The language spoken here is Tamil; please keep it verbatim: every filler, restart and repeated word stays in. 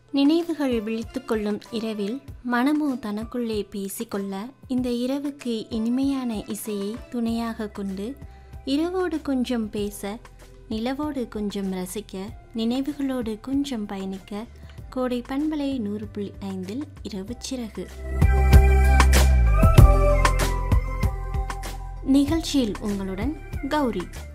நினைவுகள் விழித்து கொள்ளும் இரவில் மனமோ தனக்குள்ளே பேசிக்கொள்ள இந்த இரவுக்கு இனிமையான இசையை துணையாக கொண்டு இரவோடு கொஞ்சம் பேச, நிலவோடு கொஞ்சம் ரசிக்க, நினைவுகளோடு கொஞ்சம் பயணிக்க கோடை பண்பலை நூறு புள்ளி ஐந்தில் இரவு சிறகு நிகழ்ச்சியில் உங்களுடன் கௌரி.